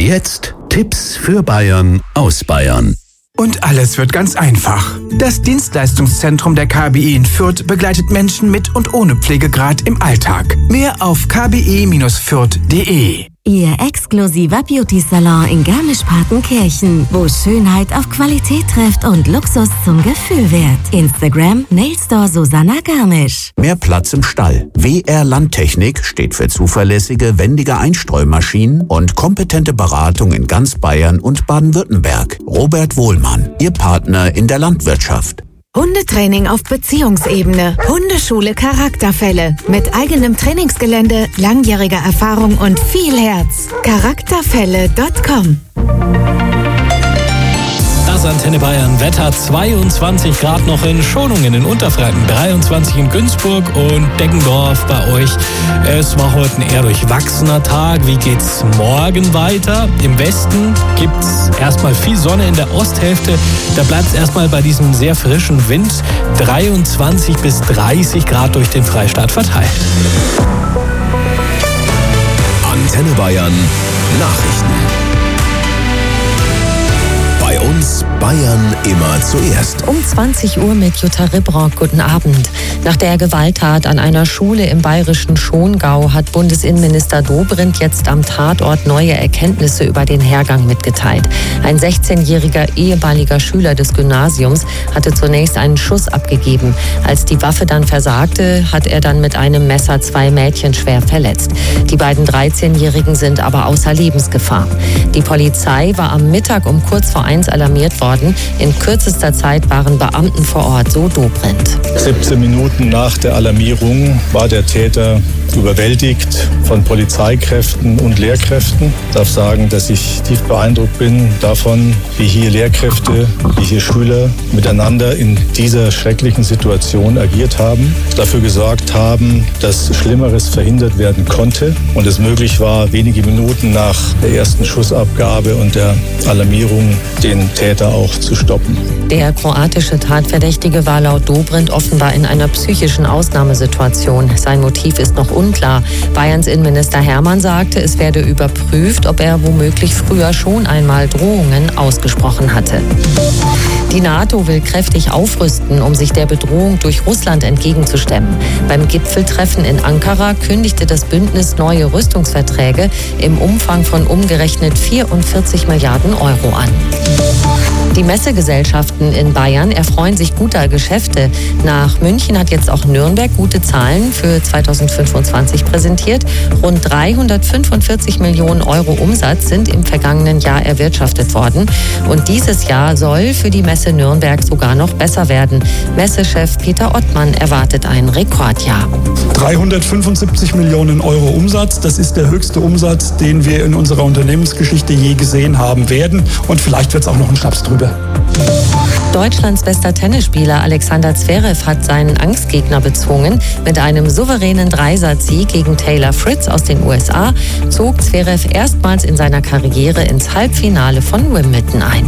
jetzt Tipps für Bayern aus Bayern. Und alles wird ganz einfach. Das Dienstleistungszentrum der KBI in Fürth begleitet Menschen mit und ohne Pflegegrad im Alltag. Mehr auf kbi-fürth.de. Ihr exklusiver Beauty-Salon in Garmisch-Partenkirchen, wo Schönheit auf Qualität trifft und Luxus zum Gefühl wird. Instagram Nailstore Susanna Garmisch. Mehr Platz im Stall. WR Landtechnik steht für zuverlässige, wendige Einstreumaschinen und kompetente Beratung in ganz Bayern und Baden-Württemberg. Robert Wohlmann, Ihr Partner in der Landwirtschaft. Hundetraining auf Beziehungsebene. Hundeschule Charakterfälle. Mit eigenem Trainingsgelände, langjähriger Erfahrung und viel Herz. Charakterfälle.com. Das Antenne Bayern Wetter, 22 Grad noch in Schonungen in Unterfranken, 23 in Günzburg und Deggendorf bei euch. Es war heute ein eher durchwachsener Tag. Wie geht's morgen weiter? Im Westen gibt's erstmal viel Sonne, in der Osthälfte. Da bleibt's erstmal bei diesem sehr frischen Wind, 23 bis 30 Grad durch den Freistaat verteilt. Antenne Bayern Nachrichten. Bei uns Bayern immer zuerst. Um 20 Uhr mit Jutta Ribrock. Guten Abend. Nach der Gewalttat an einer Schule im bayerischen Schongau hat Bundesinnenminister Dobrindt jetzt am Tatort neue Erkenntnisse über den Hergang mitgeteilt. Ein 16-jähriger ehemaliger Schüler des Gymnasiums hatte zunächst einen Schuss abgegeben. Als die Waffe dann versagte, hat er dann mit einem Messer 2 Mädchen schwer verletzt. Die beiden 13-Jährigen sind aber außer Lebensgefahr. Die Polizei war am Mittag um kurz vor 1 alarmiert worden. In kürzester Zeit waren Beamten vor Ort, so Dobrindt. 17 Minuten nach der Alarmierung war der Täter überwältigt von Polizeikräften und Lehrkräften. Ich darf sagen, dass ich tief beeindruckt bin davon, wie hier Lehrkräfte, wie hier Schüler miteinander in dieser schrecklichen Situation agiert haben, dafür gesorgt haben, dass Schlimmeres verhindert werden konnte und es möglich war, wenige Minuten nach der ersten Schussabgabe und der Alarmierung den Täter auch zu stoppen. Der kroatische Tatverdächtige war laut Dobrindt offenbar in einer psychischen Ausnahmesituation. Sein Motiv ist noch unklar. Bayerns Innenminister Hermann sagte, es werde überprüft, ob er womöglich früher schon einmal Drohungen ausgesprochen hatte. Die NATO will kräftig aufrüsten, um sich der Bedrohung durch Russland entgegenzustemmen. Beim Gipfeltreffen in Ankara kündigte das Bündnis neue Rüstungsverträge im Umfang von umgerechnet 44 Milliarden Euro an. Die Messegesellschaften in Bayern erfreuen sich guter Geschäfte. Nach München hat jetzt auch Nürnberg gute Zahlen für 2025 präsentiert. Rund 345 Millionen Euro Umsatz sind im vergangenen Jahr erwirtschaftet worden. Und dieses Jahr soll für die Messe Nürnberg sogar noch besser werden. Messechef Peter Ottmann erwartet ein Rekordjahr. 375 Millionen Euro Umsatz, das ist der höchste Umsatz, den wir in unserer Unternehmensgeschichte je gesehen haben werden. Und vielleicht wird es auch noch ein Schnaps drüber. Deutschlands bester Tennisspieler Alexander Zverev hat seinen Angstgegner bezwungen. Mit einem souveränen Dreisatz-Sieg gegen Taylor Fritz aus den USA zog Zverev erstmals in seiner Karriere ins Halbfinale von Wimbledon ein.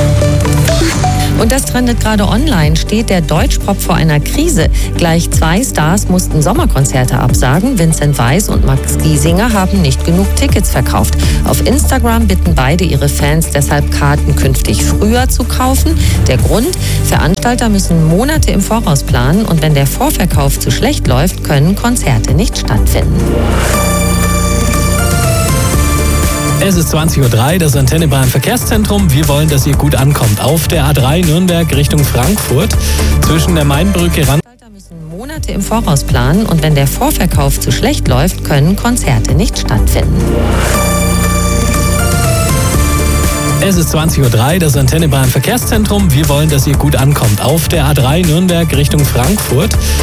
Und das trendet gerade online. Steht der Deutschpop vor einer Krise? Gleich 2 Stars mussten Sommerkonzerte absagen. Vincent Weiss und Max Giesinger haben nicht genug Tickets verkauft. Auf Instagram bitten beide ihre Fans deshalb, Karten künftig früher zu kaufen. Der Grund? Veranstalter müssen Monate im Voraus planen und wenn der Vorverkauf zu schlecht läuft, können Konzerte nicht stattfinden. Es ist 20.03 Uhr, das Antenne Bayern Verkehrszentrum. Wir wollen, dass ihr gut ankommt. Auf der A3 Nürnberg Richtung Frankfurt zwischen der Mainbrücke Müssen Monate im Voraus planen und wenn der Vorverkauf zu schlecht läuft, können Konzerte nicht stattfinden. Es ist 20.03 Uhr, das Antenne Bayern Verkehrszentrum. Wir wollen, dass ihr gut ankommt. Auf der A3 Nürnberg Richtung Frankfurt